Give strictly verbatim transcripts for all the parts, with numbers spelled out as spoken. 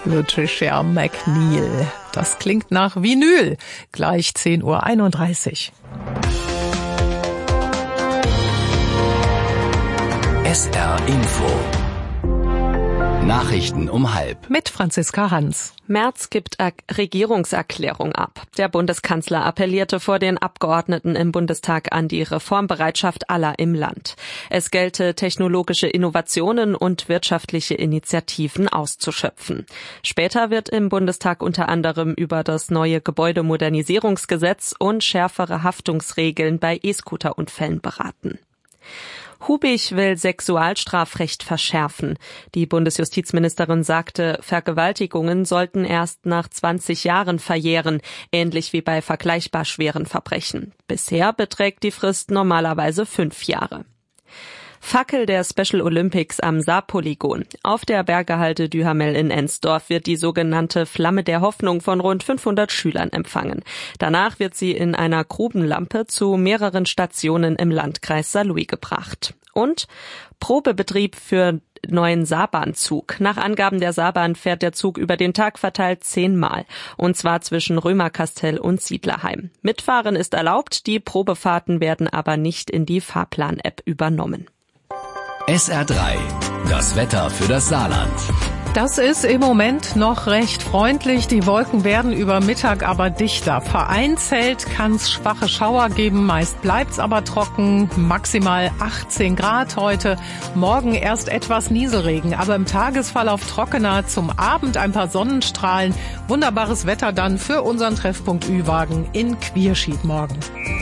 Patricia McNeil. Das klingt nach Vinyl. Gleich zehn Uhr einunddreißig. S R Info. Nachrichten um halb. Mit Franziska Hans. Merz gibt Regierungserklärung ab. Der Bundeskanzler appellierte vor den Abgeordneten im Bundestag an die Reformbereitschaft aller im Land. Es gelte, technologische Innovationen und wirtschaftliche Initiativen auszuschöpfen. Später wird im Bundestag unter anderem über das neue Gebäudemodernisierungsgesetz und schärfere Haftungsregeln bei E-Scooter-Unfällen beraten. Hubig will Sexualstrafrecht verschärfen. Die Bundesjustizministerin sagte, Vergewaltigungen sollten erst nach zwanzig Jahren verjähren, ähnlich wie bei vergleichbar schweren Verbrechen. Bisher beträgt die Frist normalerweise fünf Jahre. Fackel der Special Olympics am Saarpolygon. Auf der Bergehalde Duhamel in Ensdorf wird die sogenannte Flamme der Hoffnung von rund fünfhundert Schülern empfangen. Danach wird sie in einer Grubenlampe zu mehreren Stationen im Landkreis Saarlouis gebracht. Und Probebetrieb für neuen Saarbahnzug. Nach Angaben der Saarbahn fährt der Zug über den Tag verteilt zehnmal. Und zwar zwischen Römerkastell und Siedlerheim. Mitfahren ist erlaubt, die Probefahrten werden aber nicht in die Fahrplan-App übernommen. S R drei. Das Wetter für das Saarland. Das ist im Moment noch recht freundlich. Die Wolken werden über Mittag aber dichter. Vereinzelt kann es schwache Schauer geben. Meist bleibt's aber trocken. Maximal achtzehn Grad heute. Morgen erst etwas Nieselregen, aber im Tagesverlauf trockener. Zum Abend ein paar Sonnenstrahlen. Wunderbares Wetter dann für unseren Treffpunkt Ü-Wagen in Quierschied morgen.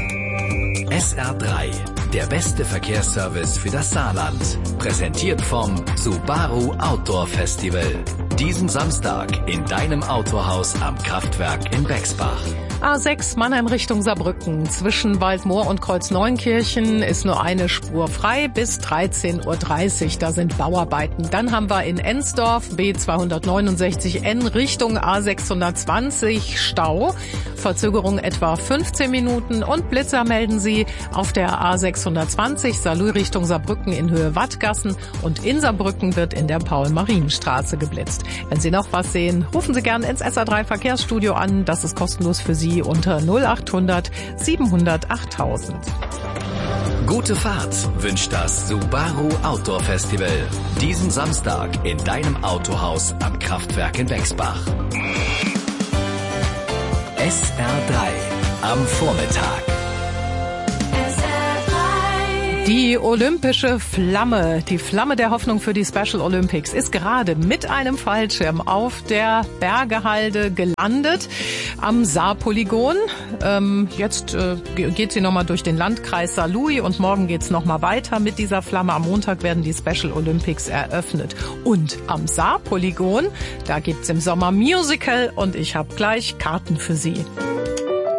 S R drei. Der beste Verkehrsservice für das Saarland. Präsentiert vom Subaru Outdoor Festival. Diesen Samstag in deinem Autohaus am Kraftwerk in Bexbach. A sechs Mannheim Richtung Saarbrücken. Zwischen Waldmoor und Kreuzneunkirchen ist nur eine Spur frei bis dreizehn Uhr dreißig. Da sind Bauarbeiten. Dann haben wir in Ensdorf B zweihundertneunundsechzig N Richtung A sechshundertzwanzig Stau. Verzögerung etwa fünfzehn Minuten und Blitzer melden Sie auf der A sechshundertzwanzig Saarlouis Richtung Saarbrücken in Höhe Wattgassen und in Saarbrücken wird in der Paul-Marienstraße geblitzt. Wenn Sie noch was sehen, rufen Sie gerne ins S R drei Verkehrsstudio an. Das ist kostenlos für Sie unter null achthundert siebenhundert achttausend. Gute Fahrt wünscht das Subaru Outdoor Festival. Diesen Samstag in deinem Autohaus am Kraftwerk in Bexbach. S R drei am Vormittag. Die olympische Flamme, die Flamme der Hoffnung für die Special Olympics, ist gerade mit einem Fallschirm auf der Bergehalde gelandet am Saarpolygon. Ähm, jetzt äh, geht sie nochmal durch den Landkreis Saarlouis und morgen geht's nochmal weiter mit dieser Flamme. Am Montag werden die Special Olympics eröffnet. Und am Saarpolygon, da gibt's im Sommer Musical und ich habe gleich Karten für Sie.